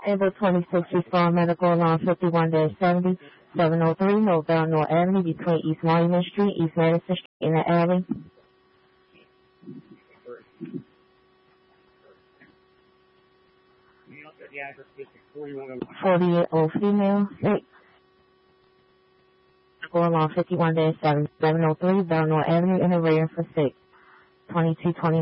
Able 26 respond medical alarm 51-70, 703 North Belmore Avenue between East Monument Street, East Madison Street in the alley. The address is 41. 48 female, 6. Medical alarm 51-7, 703 Belmore Avenue in the rear for 6. 2229.